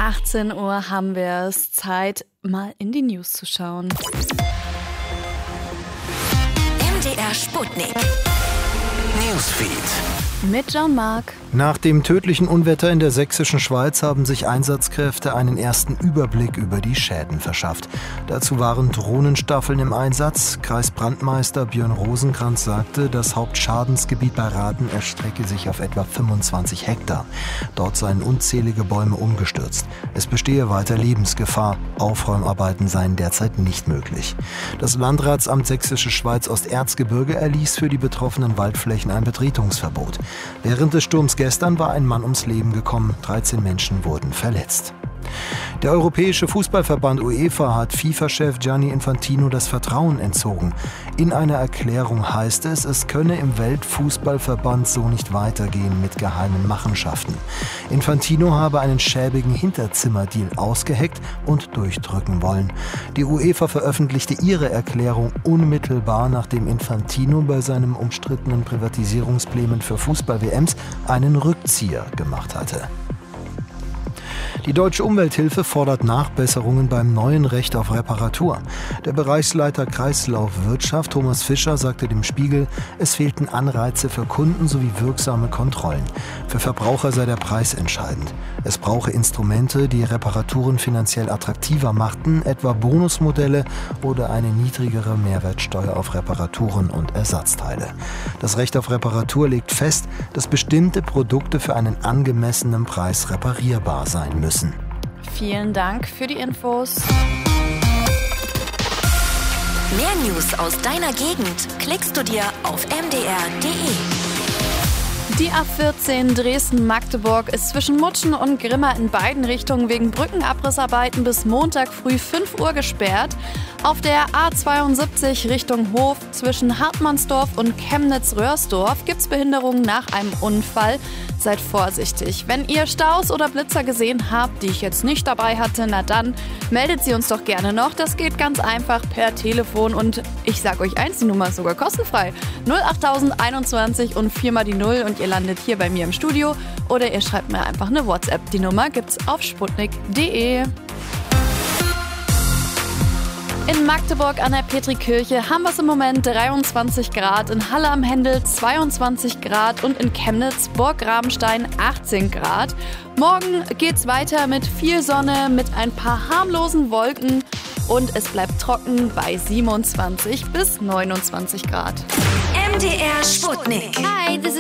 18 Uhr haben wir es. Zeit, mal in die News zu schauen. MDR Sputnik. Newsfeed. Mit Jean-Marc. Nach dem tödlichen Unwetter in der sächsischen Schweiz haben sich Einsatzkräfte einen ersten Überblick über die Schäden verschafft. Dazu waren Drohnenstaffeln im Einsatz. Kreisbrandmeister Björn Rosenkranz sagte, das Hauptschadensgebiet bei Raden erstrecke sich auf etwa 25 Hektar. Dort seien unzählige Bäume umgestürzt. Es bestehe weiter Lebensgefahr. Aufräumarbeiten seien derzeit nicht möglich. Das Landratsamt Sächsische Schweiz Osterzgebirge erließ für die betroffenen Waldflächen ein Betretungsverbot. Während des Sturms gestern war ein Mann ums Leben gekommen, 13 Menschen wurden verletzt. Der Europäische Fußballverband UEFA hat FIFA-Chef Gianni Infantino das Vertrauen entzogen. In einer Erklärung heißt es, es könne im Weltfußballverband so nicht weitergehen mit geheimen Machenschaften. Infantino habe einen schäbigen Hinterzimmerdeal ausgeheckt und durchdrücken wollen. Die UEFA veröffentlichte ihre Erklärung unmittelbar, nachdem Infantino bei seinem umstrittenen Privatisierungsplänen für Fußball-WMs einen Rückzieher gemacht hatte. Die Deutsche Umwelthilfe fordert Nachbesserungen beim neuen Recht auf Reparatur. Der Bereichsleiter Kreislaufwirtschaft Thomas Fischer sagte dem Spiegel, es fehlten Anreize für Kunden sowie wirksame Kontrollen. Für Verbraucher sei der Preis entscheidend. Es brauche Instrumente, die Reparaturen finanziell attraktiver machten, etwa Bonusmodelle oder eine niedrigere Mehrwertsteuer auf Reparaturen und Ersatzteile. Das Recht auf Reparatur legt fest, dass bestimmte Produkte für einen angemessenen Preis reparierbar sein müssen. Vielen Dank für die Infos. Mehr News aus deiner Gegend klickst du dir auf mdr.de. Die A14 Dresden-Magdeburg ist zwischen Mutschen und Grimma in beiden Richtungen wegen Brückenabrissarbeiten bis Montag früh 5 Uhr gesperrt. Auf der A72 Richtung Hof zwischen Hartmannsdorf und Chemnitz-Röhrsdorf gibt es Behinderungen nach einem Unfall. Seid vorsichtig. Wenn ihr Staus oder Blitzer gesehen habt, die ich jetzt nicht dabei hatte, na dann meldet sie uns doch gerne noch. Das geht ganz einfach per Telefon und ich sag euch eins, die Nummer ist sogar kostenfrei. 08021 und 4 mal die 0 und ihr landet hier bei mir im Studio oder ihr schreibt mir einfach eine WhatsApp. Die Nummer gibt's auf sputnik.de. In Magdeburg an der Petrikirche haben wir es im Moment 23 Grad, in Halle am Hendel 22 Grad und in Chemnitz, Burg Rabenstein 18 Grad. Morgen geht's weiter mit viel Sonne, mit ein paar harmlosen Wolken und es bleibt trocken bei 27 bis 29 Grad. MDR Sputnik. Hi, this is